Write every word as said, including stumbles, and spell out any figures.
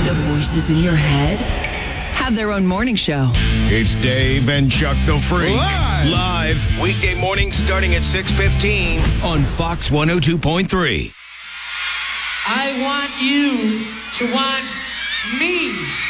The voices in your head have their own morning show. It's Dave and Chuck the Freak. Live. Live. Weekday mornings starting at six fifteen on Fox one oh two point three. I want you to want me.